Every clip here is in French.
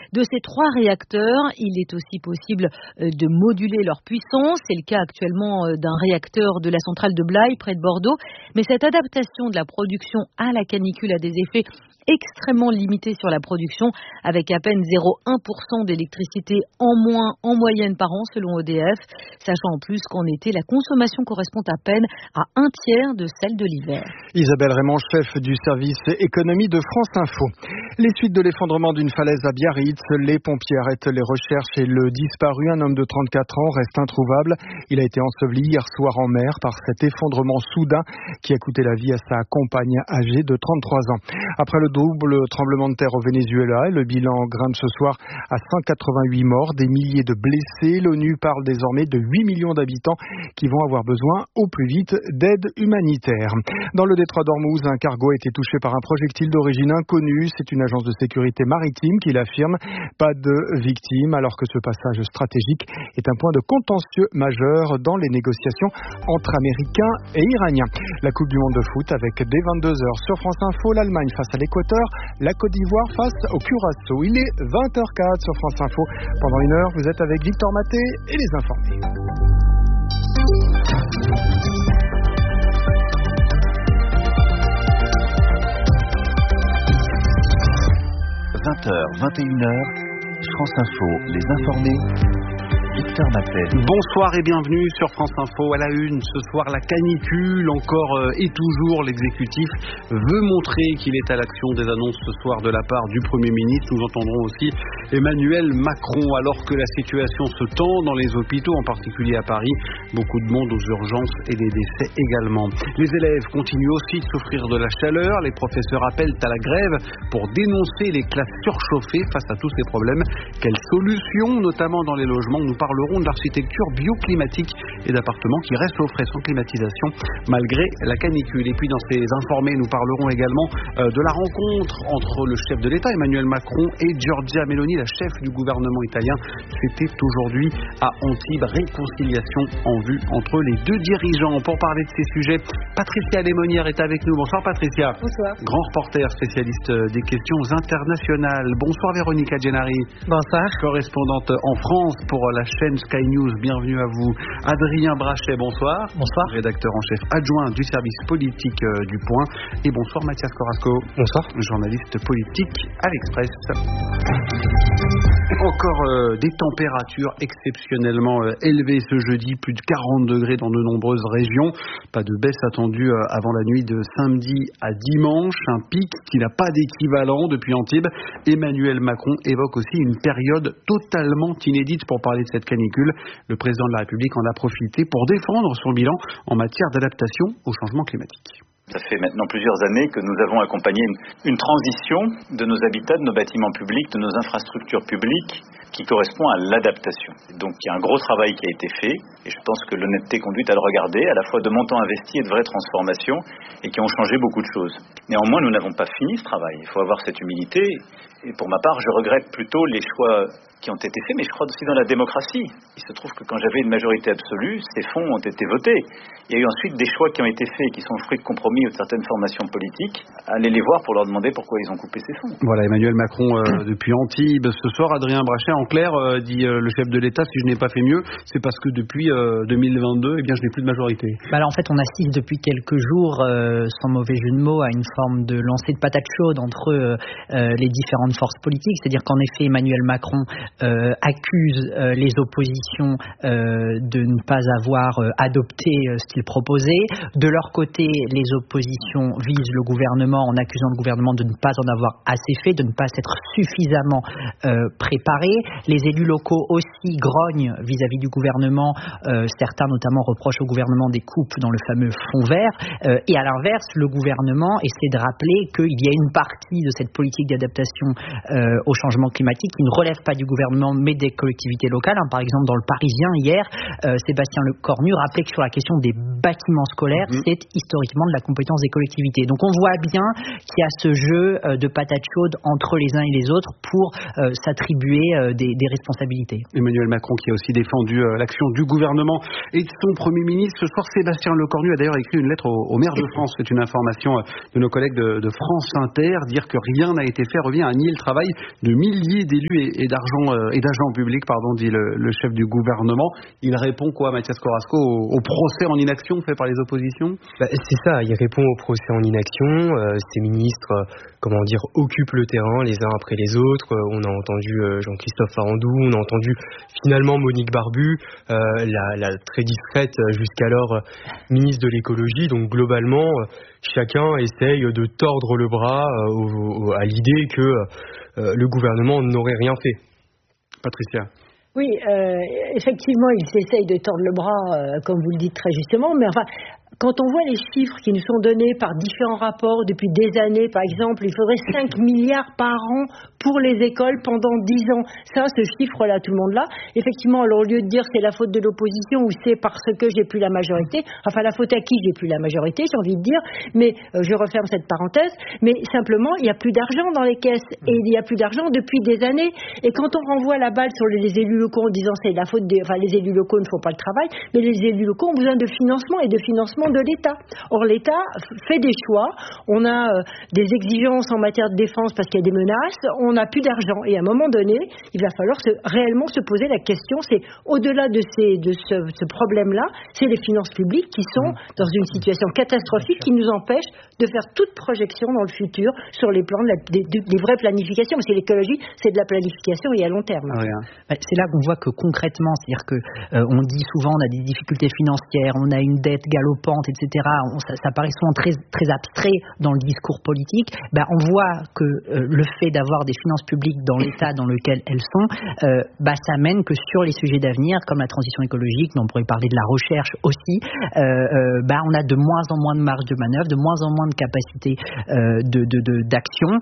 De ces 3 réacteurs, il est aussi possible de moduler leur puissance. C'est le cas actuellement d'un réacteur de la centrale de Blaye, près de Bordeaux. Mais cette adaptation de la production à la canicule a des effets extrêmement limités sur la production, avec à peine 0,1% d'électricité en moins en moyenne par an selon EDF, sachant en plus qu'en été, la consommation correspond à peine à 1/3 de celle de l'hiver. Isabelle Raymond, chef du service économie de France Info. Les suites de l'effondrement d'une falaise à Biarritz, les pompiers arrêtent les recherches et le disparu, un homme de 34 ans, reste introuvable. Il a été enseveli hier soir en mer par cet effondrement soudain qui a coûté la vie à sa compagne âgée de 33 ans. Après le double tremblement de terre au Venezuela, le bilan grimpe ce soir à 188 morts, des milliers de blessés. L'ONU parle désormais de 8 millions d'habitants qui vont avoir besoin au plus vite d'aide humanitaire. Dans le détroit d'Ormuz, un cargo a été touché par un projectile d'origine inconnue. C'est une agence de sécurité maritime qui l'affirme. Pas de victimes, alors que ce passage stratégique est un point de contentieux majeur dans les négociations entre Américains et Iraniens. La Coupe du Monde de foot avec dès 22h sur France Info, l'Allemagne face à l'Équateur, la Côte d'Ivoire face au Curaçao. Il est 20h04 sur France Info. Pendant une heure, vous êtes avec Victor Maté et les informés. 20h, 21h, France Info, les informés. Victor Matet. Bonsoir et bienvenue sur France Info. À la une, ce soir, la canicule, encore et toujours, l'exécutif veut montrer qu'il est à l'action. Des annonces ce soir de la part du Premier ministre. Nous entendrons aussi Emmanuel Macron, alors que la situation se tend dans les hôpitaux, en particulier à Paris. Beaucoup de monde aux urgences et des décès également. Les élèves continuent aussi de souffrir de la chaleur. Les professeurs appellent à la grève pour dénoncer les classes surchauffées face à tous ces problèmes. Quelles solutions, notamment dans les logements? Nous parlerons de l'architecture bioclimatique et d'appartements qui restent au frais sans climatisation malgré la canicule. Et puis dans ces informés, nous parlerons également de la rencontre entre le chef de l'État Emmanuel Macron et Giorgia Meloni, la chef du gouvernement italien. C'était aujourd'hui à Antibes, réconciliation en vue entre les deux dirigeants. Pour parler de ces sujets, Patricia Lémonière est avec nous. Bonsoir Patricia. Bonsoir. Grand reporter, spécialiste des questions internationales. Bonsoir Véronica Gennari. Bonsoir. Correspondante en France pour la chaîne Sky News. Bienvenue à vous. Adrien Brachet, bonsoir. Bonsoir. Rédacteur en chef adjoint du service politique du Point. Et bonsoir Mathias Corasco. Bonsoir. Journaliste politique à l'Express. Encore des températures exceptionnellement élevées ce jeudi, plus de 40 degrés dans de nombreuses régions. Pas de baisse attendue avant la nuit de samedi à dimanche. Un pic qui n'a pas d'équivalent depuis Antibes. Emmanuel Macron évoque aussi une période totalement inédite pour parler de cette canicule. Le président de la République en a profité pour défendre son bilan en matière d'adaptation au changement climatique. Ça fait maintenant plusieurs années que nous avons accompagné une transition de nos habitats, de nos bâtiments publics, de nos infrastructures publiques qui correspond à l'adaptation. Donc il y a un gros travail qui a été fait et je pense que l'honnêteté conduit à le regarder, à la fois de montants investis et de vraies transformations et qui ont changé beaucoup de choses. Néanmoins, nous n'avons pas fini ce travail. Il faut avoir cette humilité et pour ma part, je regrette plutôt les choix qui ont été faits, mais je crois aussi dans la démocratie. Il se trouve que quand j'avais une majorité absolue, ces fonds ont été votés. Il y a eu ensuite des choix qui ont été faits, qui sont le fruit de compromis de certaines formations politiques. Allez les voir pour leur demander pourquoi ils ont coupé ces fonds. Voilà, Emmanuel Macron depuis Antibes. Ce soir, Adrien Brachet, en clair, dit le chef de l'État, si je n'ai pas fait mieux, c'est parce que depuis 2022, eh bien, je n'ai plus de majorité. Là, en fait, on assiste depuis quelques jours, sans mauvais jeu de mots, à une forme de lancer de patate chaude entre les différentes forces politiques. C'est-à-dire qu'en effet, Emmanuel Macron accuse les oppositions de ne pas avoir adopté ce qu'il proposait. De leur côté, les oppositions visent le gouvernement en accusant le gouvernement de ne pas en avoir assez fait, de ne pas s'être suffisamment préparé. Les élus locaux aussi grognent vis-à-vis du gouvernement. Certains notamment reprochent au gouvernement des coupes dans le fameux fonds vert. Et à l'inverse, le gouvernement essaie de rappeler qu'il y a une partie de cette politique d'adaptation au changement climatique qui ne relève pas du gouvernement gouvernement mais des collectivités locales. Par exemple, dans le Parisien hier, Sébastien Lecornu rappelait que sur la question des bâtiments scolaires, c'est historiquement de la compétence des collectivités. Donc on voit bien qu'il y a ce jeu de patates chaudes entre les uns et les autres pour s'attribuer des responsabilités. Emmanuel Macron qui a aussi défendu l'action du gouvernement et de son Premier ministre. Ce soir, Sébastien Lecornu a d'ailleurs écrit une lettre au maire de France. C'est une information de nos collègues de France Inter. Dire que rien n'a été fait revient à nier le travail de milliers d'élus et d'agents publics, dit le chef du gouvernement. Il répond quoi, Mathias Corasco, au procès en inaction fait par les oppositions? C'est ça, il répond au procès en inaction. Ces ministres, occupent le terrain les uns après les autres. On a entendu Jean-Christophe Farandou, on a entendu finalement Monique Barbu, la très discrète jusqu'alors ministre de l'écologie. Donc globalement, chacun essaye de tordre le bras à l'idée que le gouvernement n'aurait rien fait. Patricia. Oui, effectivement, ils essayent de tordre le bras, comme vous le dites très justement, mais enfin, quand on voit les chiffres qui nous sont donnés par différents rapports depuis des années, par exemple, il faudrait 5 milliards par an pour les écoles pendant 10 ans. Ça, ce chiffre-là, tout le monde là. Effectivement, alors, au lieu de dire c'est la faute de l'opposition ou c'est parce que j'ai plus la majorité, enfin, la faute à qui j'ai plus la majorité, j'ai envie de dire, mais je referme cette parenthèse, mais simplement, il n'y a plus d'argent dans les caisses et il y a plus d'argent depuis des années. Et quand on renvoie la balle sur les élus locaux en disant c'est la faute les élus locaux ne font pas le travail, mais les élus locaux ont besoin de financement et de financement de l'État. Or, l'État fait des choix. On a des exigences en matière de défense parce qu'il y a des menaces. On n'a plus d'argent. Et à un moment donné, il va falloir réellement se poser la question. C'est au-delà de ce problème-là, c'est les finances publiques qui sont dans une situation catastrophique qui nous empêche de faire toute projection dans le futur sur les plans des vraies planifications. Parce que l'écologie, c'est de la planification et à long terme. C'est là qu'on voit que concrètement, c'est-à-dire que on dit souvent on a des difficultés financières, on a une dette galopante, etc. Ça paraît souvent très, très abstrait dans le discours politique. On voit que le fait d'avoir des finances publiques dans l'état dans lequel elles sont, ça mène que sur les sujets d'avenir, comme la transition écologique, dont on pourrait parler de la recherche aussi, on a de moins en moins de marge de manœuvre, de moins en moins de capacité d'action.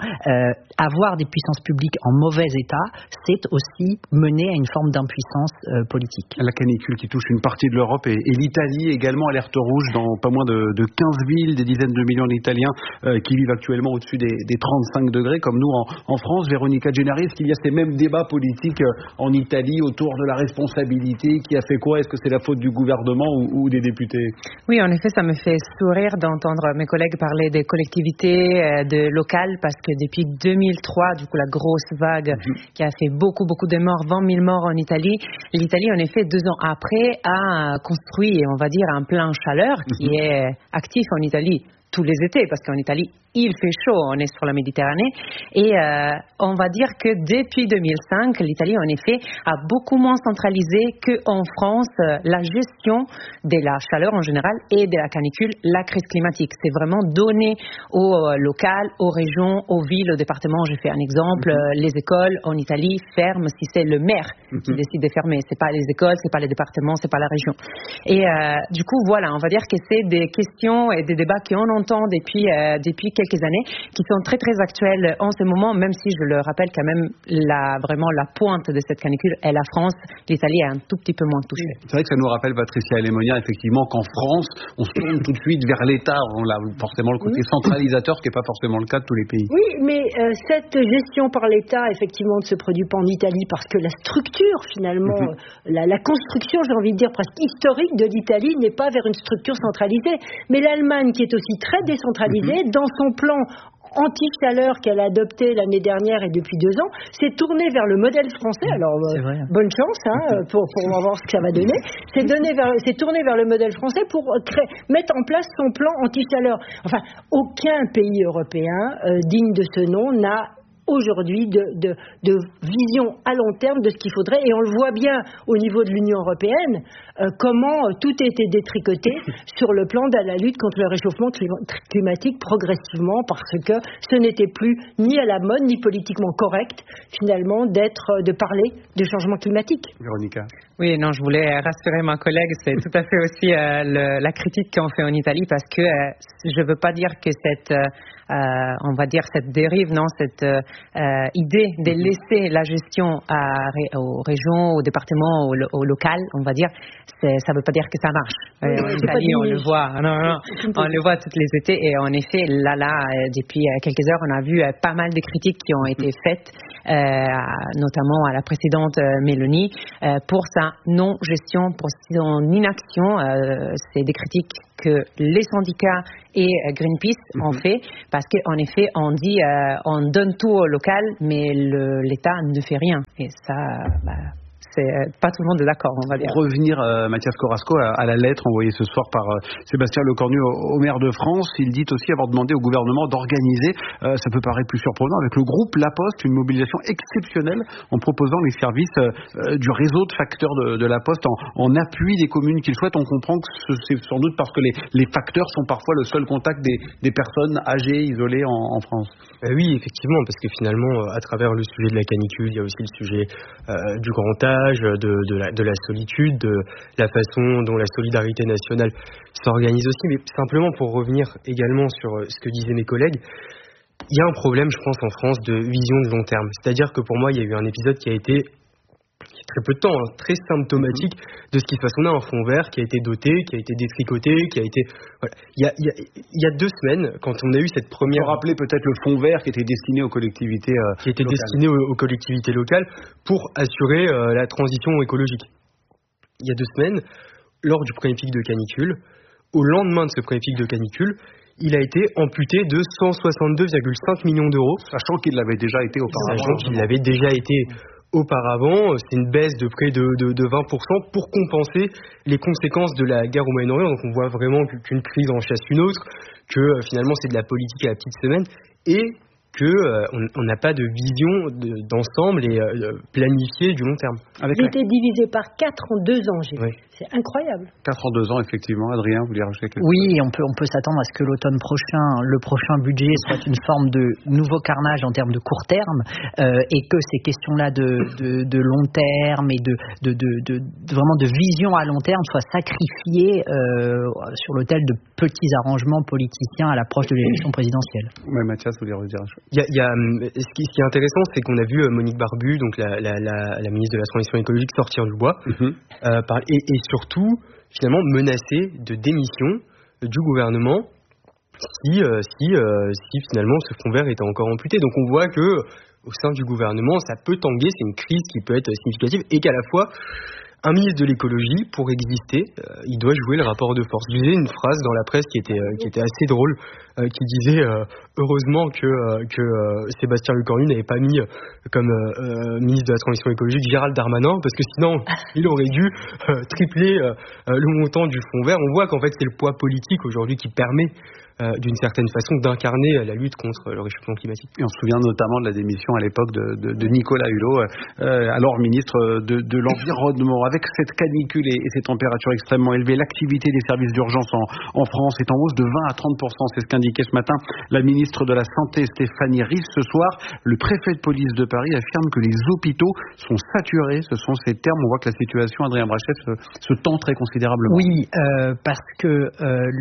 Avoir des puissances publiques en mauvais état, c'est aussi mener à une forme d'impuissance politique. La canicule qui touche une partie de l'Europe et l'Italie également, alerte rouge dans pas moins de 15 villes, des dizaines de millions d'Italiens qui vivent actuellement au-dessus des 35 degrés, comme nous en France. Véronica Gennari, est-ce qu'il y a ces mêmes débats politiques en Italie autour de la responsabilité? Qui a fait quoi? Est-ce que c'est la faute du gouvernement ou des députés? Oui, en effet, ça me fait sourire d'entendre mes collègues parler des collectivités locales, parce que depuis 2003, du coup, la grosse vague qui a fait beaucoup de morts, 20 000 morts en Italie, l'Italie, en effet, 2 ans après, a construit, on va dire, un plan chaleur qui est actif en Italie tous les étés, parce qu'en Italie, il fait chaud, on est sur la Méditerranée, et on va dire que depuis 2005, l'Italie, en effet, a beaucoup moins centralisé qu'en France la gestion de la chaleur en général et de la canicule, la crise climatique. C'est vraiment donné aux locales, aux régions, aux villes, aux départements. J'ai fait un exemple, les écoles en Italie ferment si c'est le maire qui décide de fermer. C'est pas les écoles, c'est pas les départements, c'est pas la région. Et du coup, voilà, on va dire que c'est des questions et des débats qu'on entend depuis quelques années, qui sont très très actuels en ce moment, même si je le rappelle quand même, vraiment la pointe de cette canicule est la France. L'Italie est un tout petit peu moins touchée. C'est vrai que ça nous rappelle, Patricia Lemonia, effectivement, qu'en France, on se tourne tout de suite vers l'État. On a forcément le côté centralisateur, ce qui n'est pas forcément le cas de tous les pays. Oui, mais cette gestion par l'État, effectivement, ne se produit pas en Italie, parce que la structure, finalement, la construction, j'ai envie de dire, presque historique de l'Italie n'est pas vers une structure centralisée. Mais l'Allemagne, qui est aussi très décentralisée, dans son plan anti-chaleur qu'elle a adopté l'année dernière et depuis 2 ans, s'est tournée vers le modèle français. Alors, bonne chance pour voir ce que ça va donner. C'est tourné vers le modèle français pour mettre en place son plan anti-chaleur. Enfin, aucun pays européen digne de ce nom n'a aujourd'hui de vision à long terme de ce qu'il faudrait, et on le voit bien au niveau de l'Union européenne, comment tout a été détricoté sur le plan de la lutte contre le réchauffement climatique progressivement, parce que ce n'était plus ni à la mode ni politiquement correct finalement de parler de changement climatique. Véronica. Oui, non, je voulais rassurer ma collègue, c'est tout à fait aussi la critique qu'on fait en Italie, parce que je veux pas dire que cette on va dire, cette dérive, cette idée de laisser la gestion aux régions, aux départements, au local, on va dire, ça ne veut pas dire que ça marche. En Italie, on le voit. On le voit tous les étés. Et en effet, depuis quelques heures, on a vu pas mal de critiques qui ont été faites, notamment à la précédente Meloni, pour sa non-gestion, pour son inaction. C'est des critiques que les syndicats et Greenpeace ont fait, parce qu'en effet, on dit on donne tout au local, mais l'État ne fait rien. Et ça, pas tout le monde est d'accord, on va dire. Revenir, Mathias Corasco, à la lettre envoyée ce soir par Sébastien Lecornu au maire de France. Il dit aussi avoir demandé au gouvernement d'organiser, ça peut paraître plus surprenant, avec le groupe La Poste, une mobilisation exceptionnelle en proposant les services du réseau de facteurs de La Poste en appui des communes qu'ils souhaitent. On comprend que c'est sans doute parce que les facteurs sont parfois le seul contact des personnes âgées, isolées en France. Oui, effectivement, parce que finalement, à travers le sujet de la canicule, il y a aussi le sujet du grand âge, de la solitude, de la façon dont la solidarité nationale s'organise aussi. Mais simplement pour revenir également sur ce que disaient mes collègues, il y a un problème, je pense, en France de vision de long terme. C'est-à-dire que pour moi, il y a eu un épisode qui a été très peu de temps, très symptomatique de ce qui se passe. On a un fonds vert qui a été doté, qui a été détricoté, qui a été... Voilà. Il y a 2 semaines, quand on a eu cette première... Pour rappeler peut-être le fonds vert qui était destiné aux collectivités locales pour assurer la transition écologique. Il y a 2 semaines, lors du premier pic de canicule, au lendemain de ce premier pic de canicule, il a été amputé de 162,5 millions d'euros. Sachant qu'il l'avait déjà été auparavant. C'est une baisse de près de 20% pour compenser les conséquences de la guerre au Moyen-Orient. Donc on voit vraiment qu'une crise en chasse une autre, que finalement c'est de la politique à la petite semaine, et qu'on n'a pas de vision d'ensemble et planifiée du long terme. Il était divisé par 4 en 2 ans, j'ai vu. C'est incroyable. 4 en 2 ans, effectivement. Adrien, vous voulez rajouter quelque chose ? Oui, on peut s'attendre à ce que l'automne prochain, le prochain budget soit une forme de nouveau carnage en termes de court terme, et que ces questions-là de long terme et de vraiment de vision à long terme soient sacrifiées sur l'autel de petits arrangements politiciens à l'approche de l'élection présidentielle. Oui, Mathias, vous voulez redire ? Ce qui est intéressant, c'est qu'on a vu Monique Barbu, donc la ministre de la Transition écologique, sortir du bois, et surtout, finalement, menacer de démission du gouvernement si finalement ce fonds vert était encore amputé. Donc on voit que au sein du gouvernement, ça peut tanguer, c'est une crise qui peut être significative, et qu'à la fois, un ministre de l'écologie, pour exister, il doit jouer le rapport de force. Je lisais une phrase dans la presse qui était assez drôle, qui disait heureusement que Sébastien Lecornu n'avait pas mis comme ministre de la Transition écologique Gérald Darmanin, parce que sinon il aurait dû tripler le montant du fonds vert. On voit qu'en fait c'est le poids politique aujourd'hui qui permet d'une certaine façon d'incarner la lutte contre le réchauffement climatique. Et on se souvient notamment de la démission à l'époque de Nicolas Hulot, alors ministre de l'Environnement. Avec cette canicule et ces températures extrêmement élevées, l'activité des services d'urgence en France est en hausse de 20 à 30%. C'est ce qu'indiquait ce matin la ministre de la Santé, Stéphanie Ries. Ce soir, le préfet de police de Paris affirme que les hôpitaux sont saturés. Ce sont ces termes. On voit que la situation, Adrien Brachet, se tend très considérablement. Oui, parce que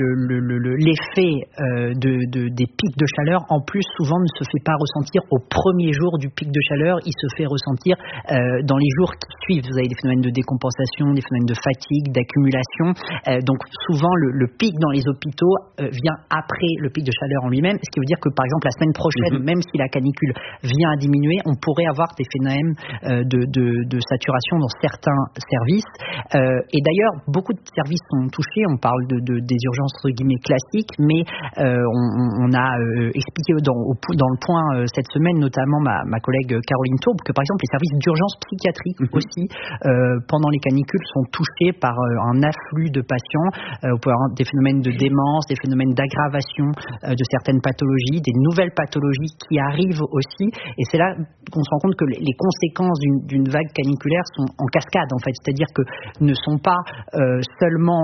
l'effet des pics de chaleur, en plus, souvent ne se fait pas ressentir au premier jour du pic de chaleur. Il se fait ressentir dans les jours qui suivent. Vous avez des phénomènes de décompensation, des phénomènes de fatigue, d'accumulation. Donc souvent, le pic dans les hôpitaux vient après le pic de chaleur en lui-même, ce qui veut dire que par exemple la semaine prochaine, même si la canicule vient à diminuer, on pourrait avoir des phénomènes de saturation dans certains services. Et d'ailleurs, beaucoup de services sont touchés. On parle des urgences entre guillemets classiques, mais on a expliqué dans le point cette semaine, notamment ma collègue Caroline Tourbe, que par exemple les services d'urgence psychiatrique aussi pendant les canicules sont touchés par un afflux de patients. On peut avoir des phénomènes de démence, des phénomènes d'aggravation de certaines pathologies, des nouvelles pathologies qui arrivent aussi, et c'est là qu'on se rend compte que les conséquences d'une vague caniculaire sont en cascade en fait, c'est-à-dire que ne sont pas seulement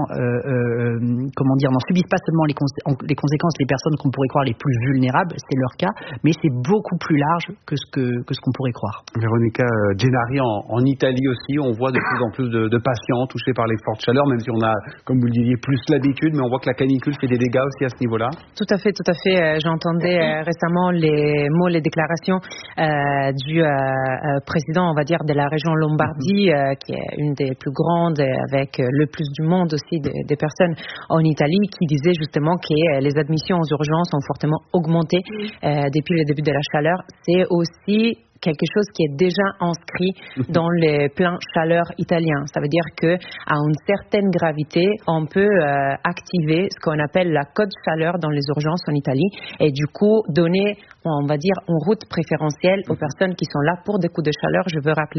n'en subissent pas seulement les conséquences les personnes qu'on pourrait croire les plus vulnérables, c'est leur cas, mais c'est beaucoup plus large que ce qu'on pourrait croire. Véronica Gennari, en Italie aussi, on voit de plus en plus de patients touchés par les fortes chaleurs, même si on a, comme vous le disiez, plus l'habitude, mais on voit que la canicule fait des dégâts aussi à ce niveau-là. Tout tout à fait. J'entendais récemment les mots, les déclarations du président, on va dire, de la région Lombardie, qui est une des plus grandes, avec le plus du monde aussi des personnes en Italie, qui disait justement que les admissions aux urgences ont fortement augmenté depuis le début de la chaleur. C'est aussi quelque chose qui est déjà inscrit dans les plans chaleur italiens. Ça veut dire que à une certaine gravité, on peut activer ce qu'on appelle la code chaleur dans les urgences en Italie et du coup donner, on va dire, une route préférentielle aux personnes qui sont là pour des coups de chaleur. Je veux rappeler